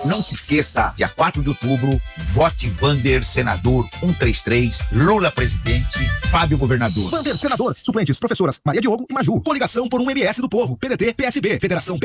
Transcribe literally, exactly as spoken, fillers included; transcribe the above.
Não se esqueça, dia quatro de outubro, vote Vander Senador cento e trinta e três, Lula presidente, Fábio governador. Vander Senador, suplentes professoras Maria Diogo e Maju. Coligação por um M S do Povo, P D T, P S B, Federação